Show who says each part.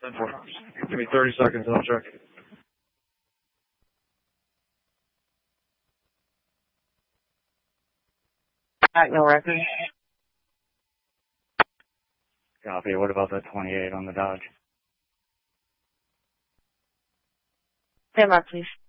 Speaker 1: Give me 30 seconds and I'll check.
Speaker 2: No record.
Speaker 3: Copy. What about that 28 on the Dodge?
Speaker 2: Stand by, please.